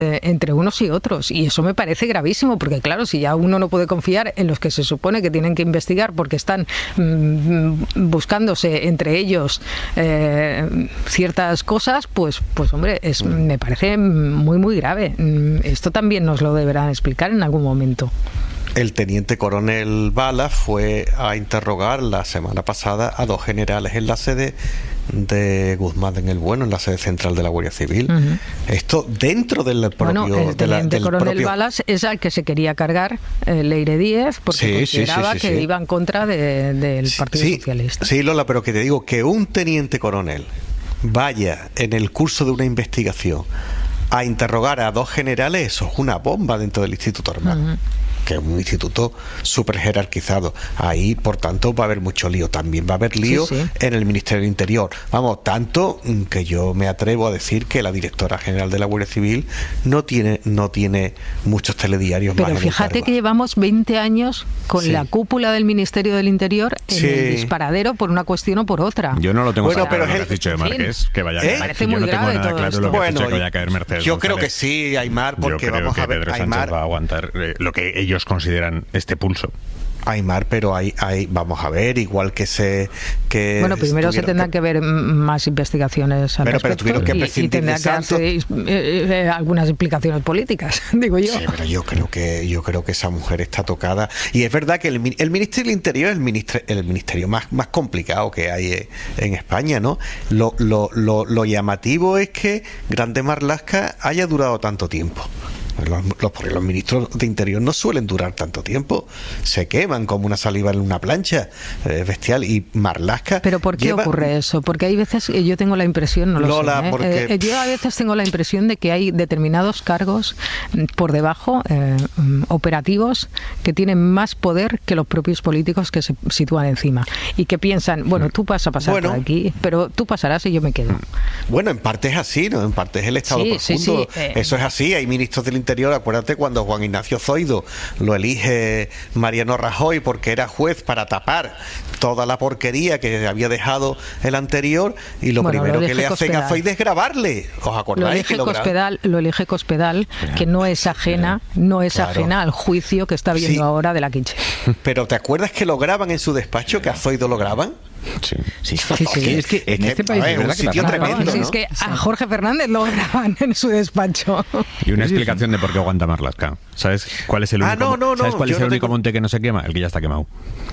entre unos y otros, y eso me parece gravísimo, porque claro, si ya uno no puede confiar en los que se supone que tienen que investigar porque están buscándose entre ellos ciertas cosas, pues hombre, me parece muy muy grave. Esto también nos lo deberán explicar en algún momento. El teniente coronel Bala fue a interrogar la semana pasada a 2 generales en la sede de Guzmán en el Bueno, en la sede central de la Guardia Civil. Uh-huh. Esto dentro del propio... Bueno, el teniente coronel Balas es al que se quería cargar Leire Díez, porque consideraba que iba en contra del Partido Socialista. Sí, Lola, pero que te digo que un teniente coronel vaya en el curso de una investigación a interrogar a 2 generales, eso es una bomba dentro del Instituto Armado. Uh-huh. Que es un instituto súper jerarquizado. Ahí, por tanto, va a haber mucho lío. También va a haber lío en el Ministerio del Interior. Vamos, tanto que yo me atrevo a decir que la directora general de la Guardia Civil no tiene muchos telediarios más. Pero fíjate que llevamos 20 años con la cúpula del Ministerio del Interior en el disparadero por una cuestión o por otra. Yo no lo tengo claro lo que has dicho de Márquez, que vaya a caer. Parece muy grave todo claro esto. Lo que has dicho que vaya a caer Mercedes yo González. creo que sí, Aymar, porque yo creo vamos que a ver, Pedro Sánchez va a aguantar lo que ellos consideran este pulso. Aymar, pero hay vamos a ver, igual que bueno, primero se tendrán que ver más investigaciones al respecto, pero tuvieron que prescindir de Santos. Algunas implicaciones políticas, digo yo. Sí, pero yo creo que esa mujer está tocada, y es verdad que el Ministerio del Interior es el ministerio más complicado que hay en España, ¿no? Lo llamativo es que Grande Marlaska haya durado tanto tiempo. Porque los ministros de Interior no suelen durar tanto tiempo, se queman como una saliva en una plancha, es bestial. Y Marlaska... ¿Pero por qué ocurre eso? Porque hay veces, yo tengo la impresión, no lo Lola, sé, porque... yo a veces tengo la impresión de que hay determinados cargos por debajo, operativos, que tienen más poder que los propios políticos que se sitúan encima, y que piensan, bueno, tú vas a pasar por aquí, pero tú pasarás y yo me quedo. Bueno, en parte es así, ¿no? En parte es el Estado profundo. Eso es así, hay ministros del Interior. Acuérdate cuando Juan Ignacio Zoido lo elige Mariano Rajoy porque era juez para tapar toda la porquería que había dejado el anterior, y lo primero que le hacen a Zoido es grabarle. ¿Os acordáis? Lo elige Cospedal, que no es ajena al juicio que está viendo ahora de la Quiche. Pero ¿te acuerdas que lo graban en su despacho, que a Zoido lo graban? Sí. Es que en este país es verdad que sitio tremendo, ¿no? Es que a Jorge Fernández lo graban en su despacho. Y una explicación de por qué aguanta Marlaska. ¿Sabes cuál es el único, ¿sabes cuál es el único monte que no se quema? El que ya está quemado.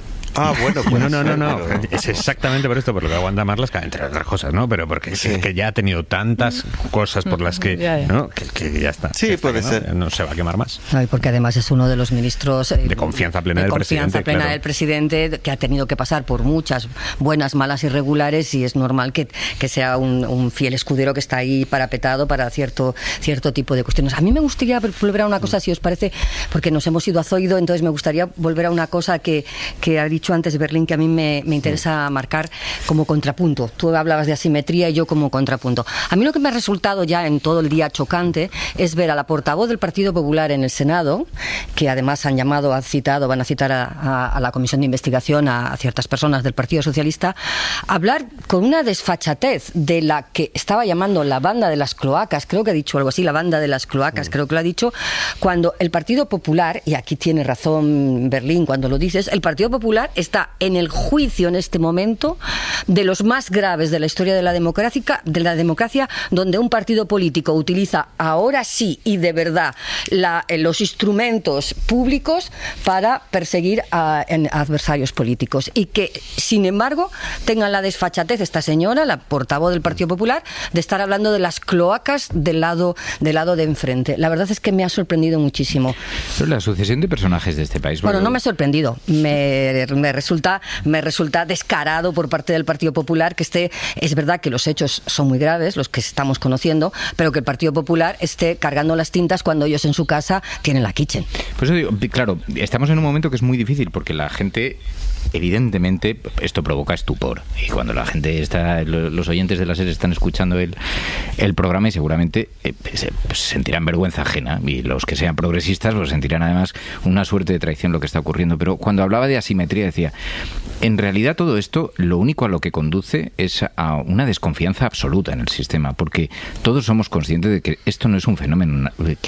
Bueno. No. Es exactamente por esto, por lo que aguanta Marlaska, entre otras cosas, ¿no? Pero porque es que ya ha tenido tantas cosas por las que, ¿no? que ya está. Sí, puede ser. No se va a quemar más. No, y porque además es uno de los ministros de confianza plena del presidente. Del presidente, que ha tenido que pasar por muchas buenas, malas y regulares, y es normal que sea un fiel escudero que está ahí parapetado para cierto tipo de cuestiones. A mí me gustaría volver a una cosa, si os parece, porque nos hemos ido a Zoido, entonces me gustaría volver a una cosa que ha dicho antes Berlín, que a mí me interesa marcar como contrapunto. Tú hablabas de asimetría y yo como contrapunto. A mí lo que me ha resultado ya en todo el día chocante es ver a la portavoz del Partido Popular en el Senado, que además van a citar a la comisión de investigación a ciertas personas del Partido Socialista, hablar con una desfachatez de la que estaba llamando la banda de las cloacas, creo que ha dicho algo así, la banda de las cloacas, creo que lo ha dicho, cuando el Partido Popular, y aquí tiene razón Berlín cuando lo dices, el Partido Popular está en el juicio en este momento de los más graves de la historia de la democracia, donde un partido político utiliza ahora sí y de verdad los instrumentos públicos para perseguir a adversarios políticos, y que sin embargo tengan la desfachatez esta señora, la portavoz del Partido Popular, de estar hablando de las cloacas del lado de enfrente. La verdad es que me ha sorprendido muchísimo. Pero la sucesión de personajes de este país... Bueno, no me ha sorprendido. Me resulta descarado por parte del Partido Popular que es verdad que los hechos son muy graves, los que estamos conociendo, pero que el Partido Popular esté cargando las tintas cuando ellos en su casa tienen la kitchen. Por eso digo, claro, estamos en un momento que es muy difícil, porque la gente, evidentemente, esto provoca estupor. Y cuando la gente los oyentes de la SER están escuchando el programa, y seguramente sentirán vergüenza ajena, y los que sean progresistas pues sentirán además una suerte de traición lo que está ocurriendo. Pero cuando hablaba de asimetría decía, en realidad todo esto lo único a lo que conduce es a una desconfianza absoluta en el sistema, porque todos somos conscientes de que esto no es un fenómeno